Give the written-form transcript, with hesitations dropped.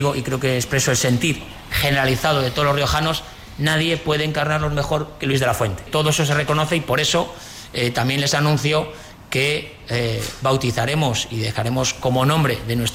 y creo que expreso el sentir generalizado de todos los riojanos, nadie puede encarnarlos mejor que Luis de la Fuente. Todo eso se reconoce y por eso también les anuncio que bautizaremos y dejaremos como nombre de nuestro